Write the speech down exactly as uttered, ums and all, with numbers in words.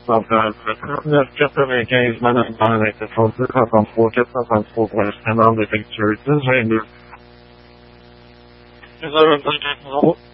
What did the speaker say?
Natomiast Czasowicz management są tylko tą współczesną współpracę nowych ekspert, że zarządzanie